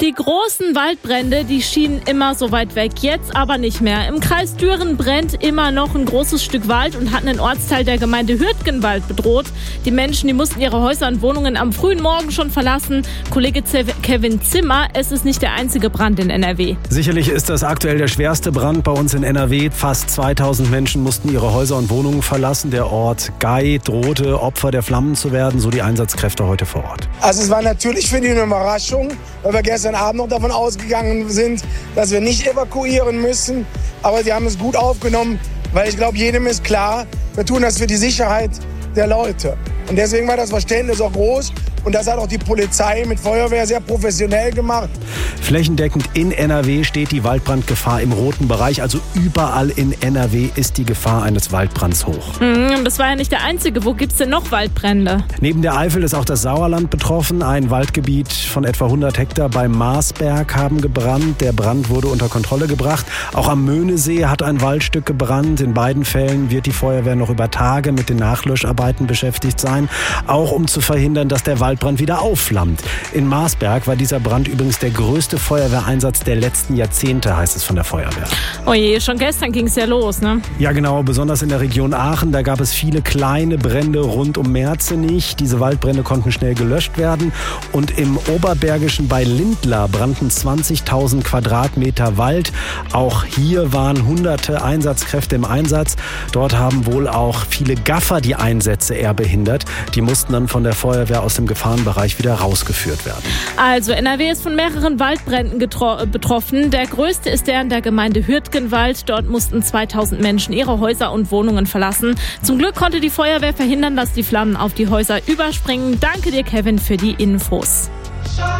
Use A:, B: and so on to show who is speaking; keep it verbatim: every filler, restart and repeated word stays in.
A: Die großen Waldbrände, die schienen immer so weit weg, jetzt aber nicht mehr. Im Kreis Düren brennt immer noch ein großes Stück Wald und hat einen Ortsteil der Gemeinde Hürtgenwald bedroht. Die Menschen, die mussten ihre Häuser und Wohnungen am frühen Morgen schon verlassen. Kollege Kevin Zimmer, es ist nicht der einzige Brand in N R W.
B: Sicherlich ist das aktuell der schwerste Brand bei uns in N R W. Fast zweitausend Menschen mussten ihre Häuser und Wohnungen verlassen. Der Ort Gei drohte, Opfer der Flammen zu werden, so die Einsatzkräfte heute vor Ort.
C: Also es war natürlich für die eine Überraschung, weil wir gestern Abend noch davon ausgegangen sind, dass wir nicht evakuieren müssen. Aber sie haben es gut aufgenommen, weil ich glaube, jedem ist klar, wir tun das für die Sicherheit der Leute. Und deswegen war das Verständnis auch groß. Und das hat auch die Polizei mit Feuerwehr sehr professionell gemacht.
B: Flächendeckend in N R W steht die Waldbrandgefahr im roten Bereich. Also überall in N R W ist die Gefahr eines Waldbrands hoch.
A: Mhm, das war ja nicht der einzige. Wo gibt es denn noch Waldbrände?
B: Neben der Eifel ist auch das Sauerland betroffen. Ein Waldgebiet von etwa hundert Hektar beim Marsberg haben gebrannt. Der Brand wurde unter Kontrolle gebracht. Auch am Möhnesee hat ein Waldstück gebrannt. In beiden Fällen wird die Feuerwehr noch über Tage mit den Nachlöscharbeiten beschäftigt sein. Auch um zu verhindern, dass der Wald Waldbrand wieder aufflammt. In Marsberg war dieser Brand übrigens der größte Feuerwehreinsatz der letzten Jahrzehnte, heißt es von der Feuerwehr.
A: Oh je, schon gestern ging es ja los, ne?
B: Ja genau, besonders in der Region Aachen, da gab es viele kleine Brände rund um Merzenich. Diese Waldbrände konnten schnell gelöscht werden. Und im Oberbergischen bei Lindlar brannten zwanzigtausend Quadratmeter Wald. Auch hier waren hunderte Einsatzkräfte im Einsatz. Dort haben wohl auch viele Gaffer die Einsätze eher behindert. Die mussten dann von der Feuerwehr aus dem Gefahrenbereich wieder rausgeführt werden.
A: Also N R W ist von mehreren Waldbränden getro- betroffen. Der größte ist der in der Gemeinde Hürtgenwald. Dort mussten zweitausend Menschen ihre Häuser und Wohnungen verlassen. Zum Glück konnte die Feuerwehr verhindern, dass die Flammen auf die Häuser überspringen. Danke dir, Kevin, für die Infos.